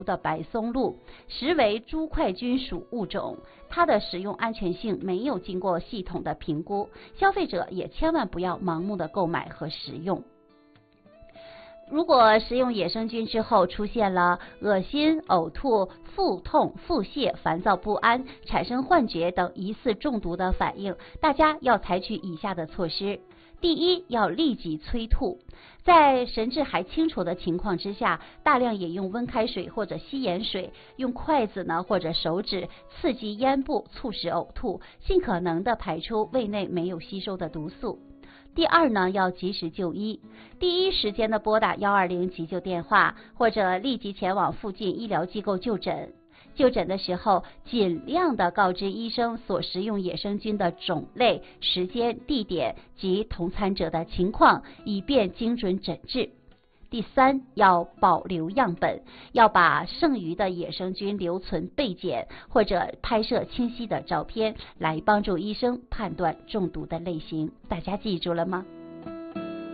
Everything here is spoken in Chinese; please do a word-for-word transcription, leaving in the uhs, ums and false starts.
的白松露，实为猪块菌属物种，它的使用安全性没有经过系统的评估，消费者也千万不要盲目的购买和食用。如果食用野生菌之后出现了恶心、呕吐、腹痛、腹泻、烦躁不安、产生幻觉等疑似中毒的反应，大家要采取以下的措施。第一，要立即催吐，在神志还清楚的情况之下，大量饮用温开水或者稀盐水，用筷子呢或者手指刺激咽部，促使呕吐，尽可能的排出胃内没有吸收的毒素。第二呢，要及时就医，第一时间的拨打一二零急救电话，或者立即前往附近医疗机构就诊。就诊的时候，尽量的告知医生所食用野生菌的种类、时间、地点及同参者的情况，以便精准诊治。第三，要保留样本，要把剩余的野生菌留存备检，或者拍摄清晰的照片，来帮助医生判断中毒的类型。大家记住了吗？